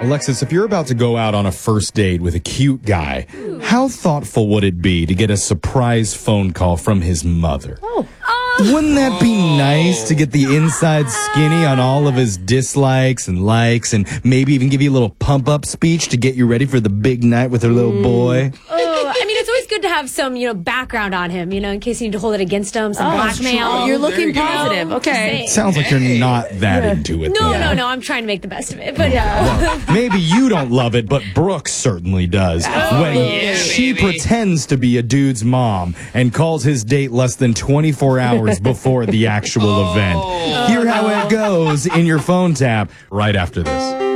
Alexis, if you're about to go out on a first date with a cute guy, how thoughtful would it be to get a surprise phone call from his mother? Wouldn't that be nice to get the inside skinny on all of his dislikes and likes and maybe even give you a little pump-up speech to get you ready for the big night with her little boy? I mean, it's always good to have some, background on him, in case you need to hold it against him, some blackmail. You're looking positive. Okay. Sounds like you're not that into it. No. I'm trying to make the best of it. But Well, maybe you don't love it, but Brooke certainly does. When she pretends to be a dude's mom and calls his date less than 24 hours before the actual event. Hear how it goes in your phone tap right after this.